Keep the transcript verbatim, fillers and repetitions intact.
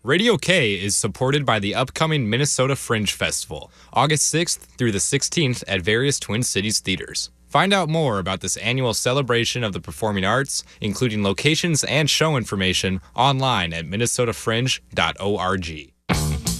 Radio K is supported by the upcoming Minnesota Fringe Festival, August sixth through the sixteenth at various Twin Cities theaters. Find out more about this annual celebration of the performing arts, including locations and show information, online at minnesota fringe dot org.